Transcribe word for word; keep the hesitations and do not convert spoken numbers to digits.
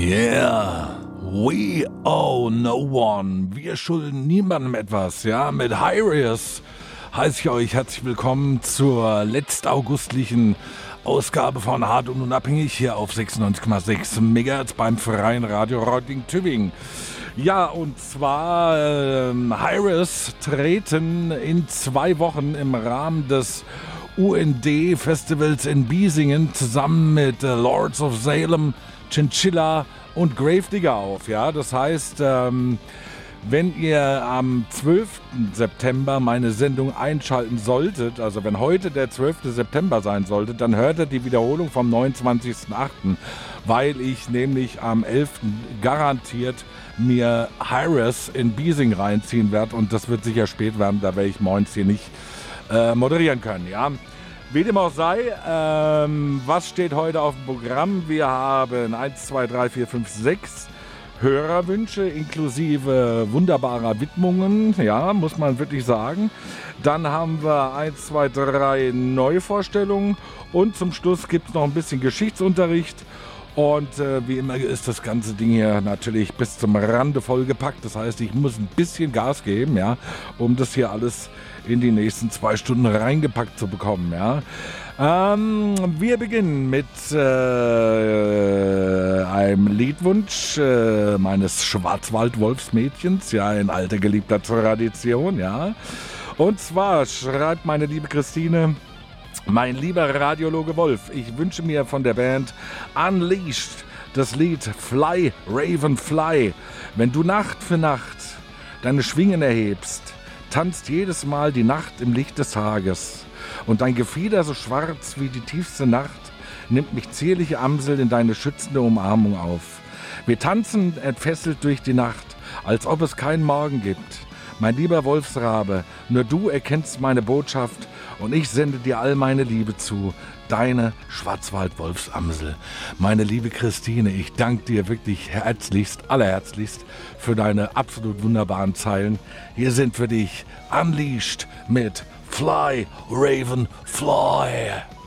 Yeah, we owe no one. Wir schulden niemandem etwas, ja. Mit Hi-Rius heiße ich euch herzlich willkommen zur letztaugustlichen Ausgabe von Hart und Unabhängig hier auf sechsundneunzig Komma sechs Megahertz beim Freien Radio Reutlingen-Tübingen. Ja, und zwar äh, Hi-Rius treten in zwei Wochen im Rahmen des U N D-Festivals in Biesingen zusammen mit äh, Lords of Salem, Chinchilla und Gravedigger auf. Ja, das heißt, ähm, wenn ihr am zwölften September meine Sendung einschalten solltet, also wenn heute der zwölfte September sein sollte, dann hört ihr die Wiederholung vom neunundzwanzigsten achten, weil ich nämlich am elften garantiert mir Hi-Rius in Biesingen reinziehen werde und das wird sicher spät werden, da werde ich morgens hier nicht äh, moderieren können, ja. Wie dem auch sei, ähm, was steht heute auf dem Programm? Wir haben eins, zwei, drei, vier, fünf, sechs Hörerwünsche inklusive wunderbarer Widmungen, ja, muss man wirklich sagen. Dann haben wir eins, zwei, drei Neuvorstellungen und zum Schluss gibt es noch ein bisschen Geschichtsunterricht. Und äh, wie immer ist das ganze Ding hier natürlich bis zum Rande vollgepackt. Das heißt, ich muss ein bisschen Gas geben, ja, um das hier alles in die nächsten zwei Stunden reingepackt zu bekommen, ja. Ähm, wir beginnen mit äh, einem Liedwunsch äh, meines Schwarzwald-Wolfsmädchens, ja, in alter geliebter Tradition, ja. Und zwar schreibt meine liebe Christine: Mein lieber Radiologe Wolf, ich wünsche mir von der Band Unleashed das Lied Fly, Raven Fly. Wenn du Nacht für Nacht deine Schwingen erhebst, tanzt jedes Mal die Nacht im Licht des Tages. Und dein Gefieder so schwarz wie die tiefste Nacht nimmt mich zierliche Amsel in deine schützende Umarmung auf. Wir tanzen entfesselt durch die Nacht, als ob es keinen Morgen gibt. Mein lieber Wolfsrabe, nur du erkennst meine Botschaft und ich sende dir all meine Liebe zu. Deine Schwarzwald-Wolfsamsel. Meine liebe Christine, ich danke dir wirklich herzlichst, allerherzlichst für deine absolut wunderbaren Zeilen. Hier sind für dich Unleashed mit Fly, Raven, Fly.